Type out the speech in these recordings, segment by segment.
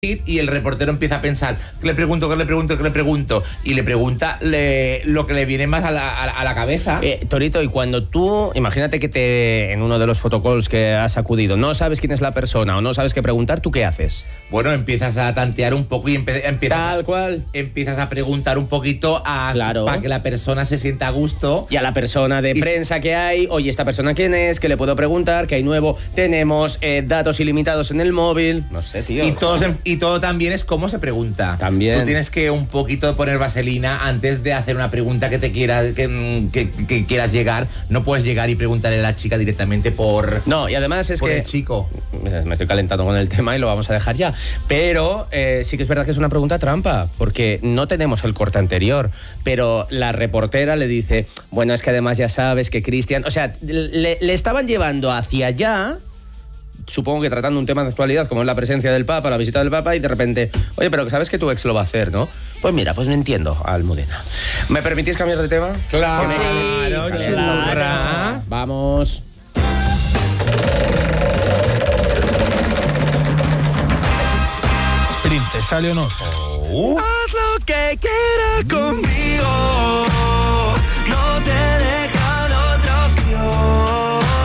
y el reportero empieza a pensar, ¿qué le pregunto? Y le pregunta lo que le viene más a la cabeza. Torito, y cuando tú, imagínate que en uno de los photocalls que has acudido, no sabes quién es la persona o no sabes qué preguntar, ¿tú qué haces? Bueno, empiezas a tantear un poco y empiezas a preguntar un poquito para que la persona se sienta a gusto. Y a la persona de prensa que hay, oye, ¿esta persona quién es? ¿Qué le puedo preguntar? ¿Qué hay nuevo? Tenemos datos ilimitados en el móvil. No sé, tío. Y todo también es cómo se pregunta. También. Tú tienes que un poquito poner vaselina antes de hacer una pregunta que quieras llegar. No puedes llegar y preguntarle a la chica directamente por... No, y además es por que... el chico. Me estoy calentando con el tema y lo vamos a dejar ya. Pero sí que es verdad que es una pregunta trampa, porque no tenemos el corte anterior. Pero la reportera le dice, bueno, es que además ya sabes que Cristian... O sea, le estaban llevando hacia allá... Supongo que tratando un tema de actualidad como es la presencia del Papa, la visita del Papa, y de repente, oye, pero sabes que tu ex lo va a hacer, ¿no? Pues mira, pues no entiendo, Almudena. ¿Me permitís cambiar de tema? Claro, churra. Vamos. Princesa Leonor. Haz lo que quieras conmigo, no te dejan otra opción.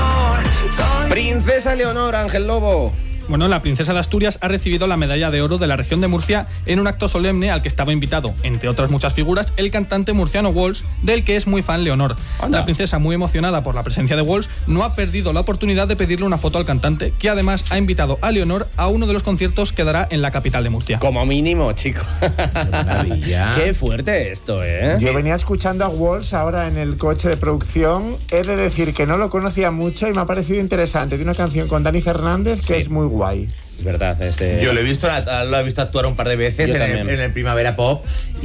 Princesa Leonor, Ángel Lobo. Bueno, la princesa de Asturias ha recibido la medalla de oro de la región de Murcia en un acto solemne al que estaba invitado, entre otras muchas figuras, el cantante murciano Walsh, del que es muy fan Leonor. Anda. La princesa, muy emocionada por la presencia de Walsh, no ha perdido la oportunidad de pedirle una foto al cantante, que además ha invitado a Leonor a uno de los conciertos que dará en la capital de Murcia. Como mínimo, chico. Qué maravilla. Qué fuerte esto, ¿eh? Yo venía escuchando a Walsh ahora en el coche de producción. He de decir que no lo conocía mucho y me ha parecido interesante. Tiene una canción con Dani Fernández que es muy guay. Es verdad. Yo lo he visto actuar un par de veces en el Primavera Pop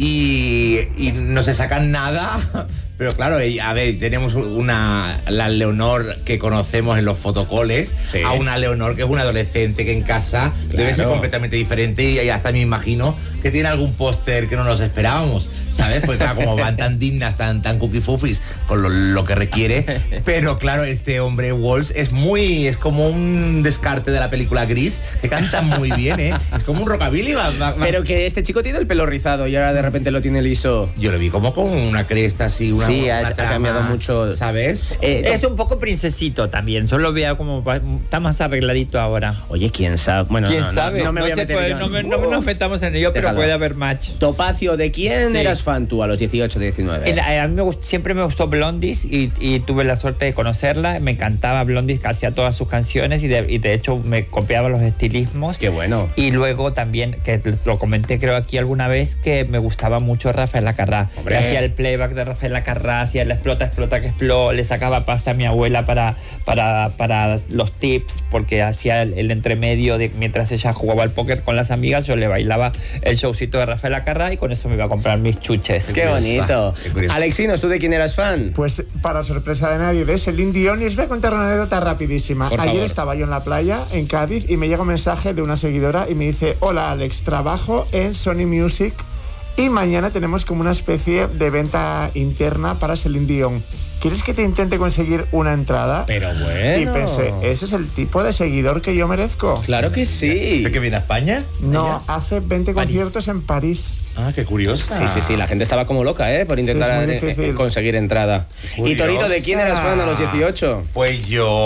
y no se sacan nada. Pero claro, a ver, tenemos la Leonor que conocemos en los fotocoles, a una Leonor que es una adolescente que en casa debe ser completamente diferente y hasta me imagino que tiene algún póster que no nos esperábamos, ¿sabes? Pues claro, como van tan dignas, tan cookie-fufis con lo que requiere. Pero claro, este hombre Walsh es como un descarte de la película Gris, que canta muy bien, ¿eh? Es como un rockabilly. Pero que este chico tiene el pelo rizado y ahora de repente lo tiene liso. Yo lo vi como con una cresta así, Sí, una ha trama, cambiado mucho, ¿sabes? Es un poco princesito también. Yo lo veo como está más arregladito ahora. Oye, quién sabe. Bueno, ¿Quién sabe? No me voy a meter yo. No nos metamos en ello, pero Déjalo. puede haber match. Topacio, ¿de quién eras fan tú a los 18, 19? A mí siempre me gustó Blondies y tuve la suerte de conocerla. Me encantaba Blondies, que hacía todas sus canciones y de hecho me copiaba los estilismos. Qué bueno. Y luego también, que lo comenté creo aquí alguna vez, que me gustaba mucho Rafael Acarrá. Hombre. Hacía el playback de Rafael Acarrá, hacía el explota que expló, le sacaba pasta a mi abuela para los tips, porque hacía el entremedio de mientras ella jugaba al póker con las amigas, yo le bailaba el showcito de Rafael Acarrá y con eso me iba a comprar mis chuches. Qué bonito. Alexinos, ¿tú de quién eras fan? Pues para sorpresa de nadie, de Celine Dion, y os voy a contar una anécdota rapidísima. Por Ayer favor. estaba yo en la playa, en Cádiz, y me llega un mensaje de una seguidora y me dice: hola Alex, trabajo en Sony Music y mañana tenemos como una especie de venta interna para Celine Dion. ¿Quieres que te intente conseguir una entrada? Pero bueno. Y pensé, ese es el tipo de seguidor que yo merezco. Claro que sí. ¿Que viene a España? No, hace 20 conciertos en París. Ah, qué curiosa. Sí, la gente estaba como loca, por intentar Es muy difícil. conseguir entrada. Curiosa. Y Torito, ¿de quién eras fan a los 18? Pues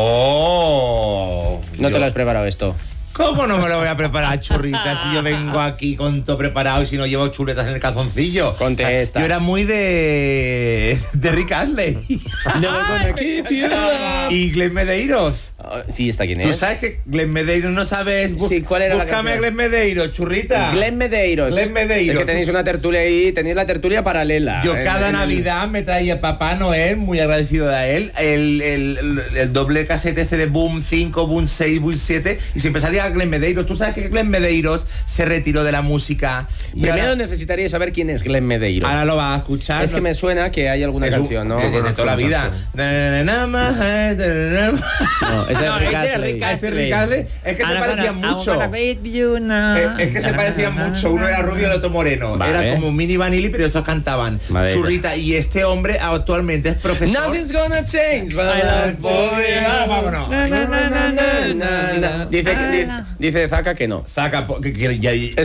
yo... No te lo has preparado esto. ¿Cómo no me lo voy a preparar, churrita, si yo vengo aquí con todo preparado y si no llevo chuletas en el calzoncillo? Contesta. O sea, yo era muy de Rick Astley. No me con aquí, piedra. Y Glenn Medeiros. Sí, ¿está quién ¿Tú es? sabes que Glenn Medeiros no sabes? Sí, ¿cuál era la Búscame a canción? Glenn Medeiros, churrita. Glenn Medeiros. Glenn Medeiros. Es que tenéis una tertulia ahí, tenéis la tertulia paralela. Yo cada Navidad me traía Papá Noel, muy agradecido de él, el doble casete este de Boom 5, Boom 6, Boom 7, y siempre salía Glenn Medeiros. ¿Tú sabes que Glenn Medeiros se retiró de la música? Y Primero ahora, necesitaría saber quién es Glenn Medeiros. ahora lo vas a escuchar. Es que me suena que hay alguna canción, ¿no? Desde toda la vida. No, Ese es Rick Astley. Este Rick Astley es que se parecían mucho. Es que se parecían mucho. Uno era rubio y el otro moreno. Vale. Era como Mini Vanilli, pero estos cantaban Vale. churrita. Y este hombre actualmente es profesor. Nothing's gonna change. Vámonos. Dice Zaka que no. Zaca,